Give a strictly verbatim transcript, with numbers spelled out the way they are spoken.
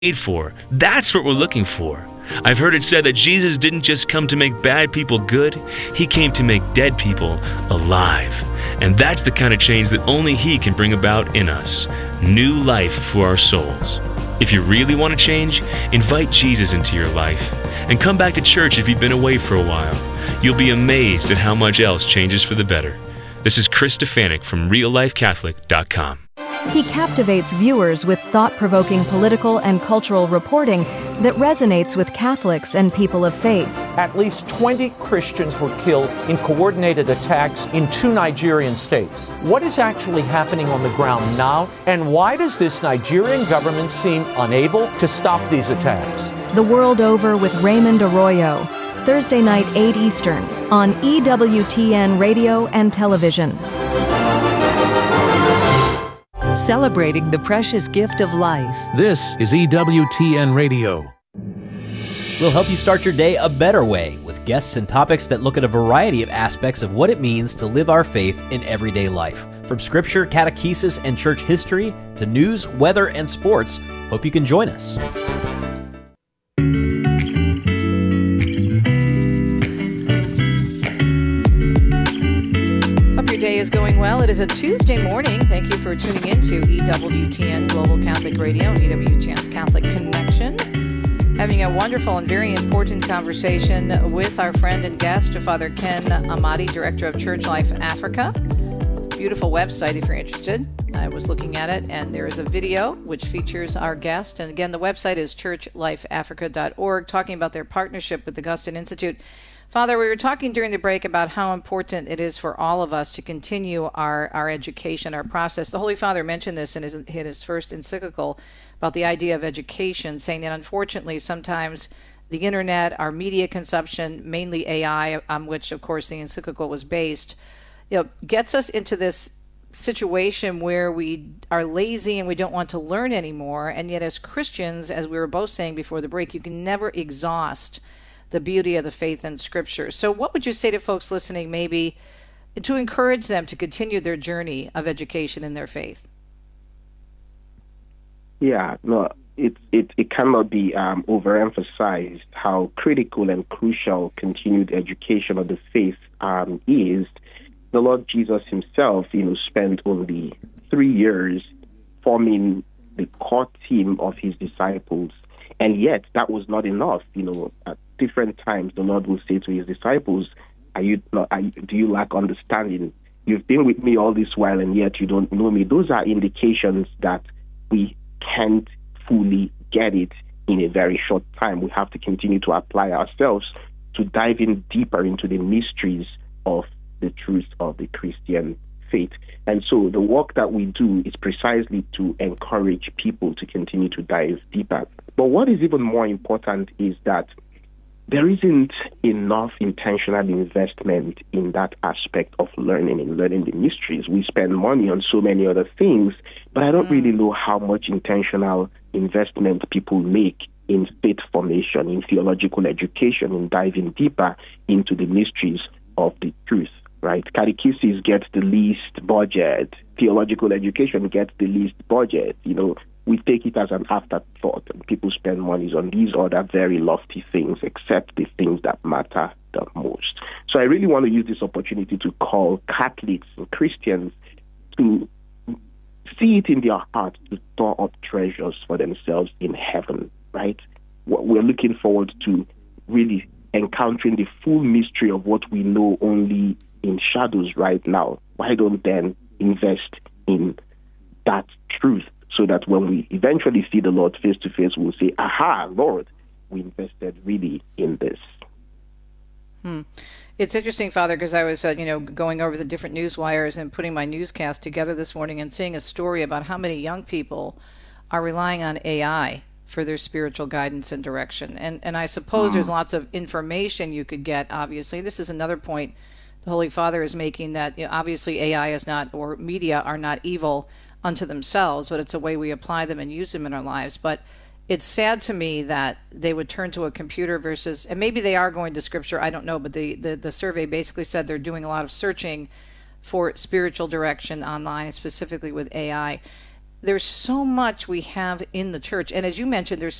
made for. That's what we're looking for. I've heard it said that Jesus didn't just come to make bad people good, he came to make dead people alive. And that's the kind of change that only he can bring about in us. New life for our souls. If you really want to change, invite Jesus into your life. And come back to church if you've been away for a while. You'll be amazed at how much else changes for the better. This is Chris Stefanik from real life catholic dot com. He captivates viewers with thought-provoking political and cultural reporting that resonates with Catholics and people of faith. At least twenty Christians were killed in coordinated attacks in two Nigerian states. What is actually happening on the ground now, and why does this Nigerian government seem unable to stop these attacks? The World Over with Raymond Arroyo, Thursday night, eight Eastern, on E W T N Radio and Television. Celebrating the precious gift of life. This is E W T N Radio. We'll help you start your day a better way with guests and topics that look at a variety of aspects of what it means to live our faith in everyday life. From scripture, catechesis, and church history to news, weather, and sports, hope you can join us. Day is going well. It is a Tuesday morning. Thank you for tuning in to E W T N Global Catholic Radio and E W T N's Catholic Connection. Having a wonderful and very important conversation with our friend and guest, Father Ken Amadi, Director of Church Life Africa. Beautiful website if you're interested. I was looking at it, and there is a video which features our guest. And again, the website is church life africa dot org, talking about their partnership with the Augustine Institute. Father, we were talking during the break about how important it is for all of us to continue our, our education, our process. The Holy Father mentioned this in his, in his first encyclical about the idea of education, saying that unfortunately sometimes the internet, our media consumption, mainly A I, on which of course the encyclical was based, you know, gets us into this situation where we are lazy and we don't want to learn anymore. And yet as Christians, as we were both saying before the break, you can never exhaust the beauty of the faith in Scripture. So what would you say to folks listening, maybe to encourage them to continue their journey of education in their faith? Yeah, no, it it, it cannot be um, overemphasized how critical and crucial continued education of the faith um, is. The Lord Jesus himself, you know, spent only three years forming the core team of his disciples. And yet, that was not enough. You know, at different times, the Lord will say to his disciples, "Are you not? Are you, do you lack understanding? You've been with me all this while, and yet you don't know me." Those are indications that we can't fully get it in a very short time. We have to continue to apply ourselves to dive in deeper into the mysteries of the truth of the Christian faith. And so the work that we do is precisely to encourage people to continue to dive deeper. But what is even more important is that there isn't enough intentional investment in that aspect of learning and learning the mysteries. We spend money on so many other things, but I don't mm. really know how much intentional investment people make in faith formation, in theological education, in diving deeper into the mysteries of the truth. Right, catechesis gets the least budget. Theological education gets the least budget. You know, we take it as an afterthought, and people spend money on these other very lofty things, except the things that matter the most. So I really want to use this opportunity to call Catholics and Christians to see it in their heart to store up treasures for themselves in heaven. Right, we're looking forward to really encountering the full mystery of what we know only in shadows right now. Why don't then invest in that truth so that when we eventually see the Lord face to face, we'll say, "Aha, Lord, we invested really in this." Hmm. It's interesting, Father, because I was, uh, you know, going over the different news wires and putting my newscast together this morning and seeing a story about how many young people are relying on A I for their spiritual guidance and direction. And and I suppose mm. there's lots of information you could get, obviously. This is another point the Holy Father is making, that, you know, obviously A I is not, or media are not evil unto themselves, but it's a way we apply them and use them in our lives. But it's sad to me that they would turn to a computer versus, and maybe they are going to Scripture, I don't know, but the, the, the survey basically said they're doing a lot of searching for spiritual direction online, specifically with A I. there's so much we have in the church. And as you mentioned, there's